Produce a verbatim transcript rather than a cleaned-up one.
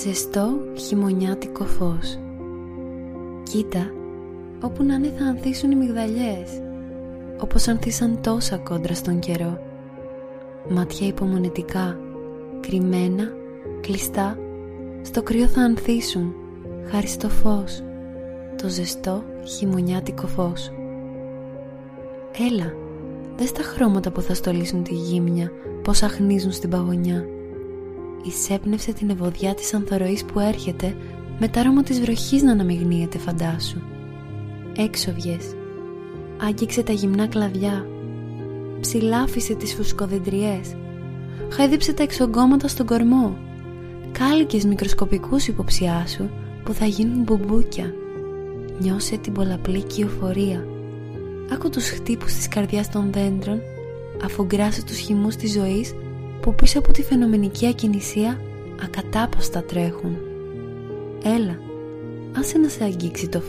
Ζεστό χειμωνιάτικο φως. Κοίτα, όπου να είναι θα ανθίσουν οι μυγδαλιές, όπως ανθίσαν τόσα κόντρα στον καιρό. Μάτια υπομονετικά, κρυμμένα, κλειστά, στο κρύο θα ανθίσουν, χάρη στο φως, το ζεστό χειμωνιάτικο φως. Έλα, δες τα χρώματα που θα στολίσουν τη γύμνια, πως αχνίζουν στην παγωνιά. Εισέπνευσε την ευωδιά της ανθορροής που έρχεται, με τ' άρωμα της βροχής να αναμειγνύεται, φαντάσου. Έξω βγες, άγγιξε τα γυμνά κλαδιά, ψηλάφισε τις φουσκοδεντριές, χάιδεψε τα εξογκώματα στον κορμό, κάλικες μικροσκοπικούς υποψιάσου που θα γίνουν μπουμπούκια. Νιώσε την πολλαπλή κυοφορία. Άκου τους χτύπους της καρδιάς των δέντρων, αφού γκράσε τους χυμούς της ζωής που πίσω από τη φαινομενική ακινησία ακατάπαυστα τρέχουν. Έλα, άσε να σε αγγίξει το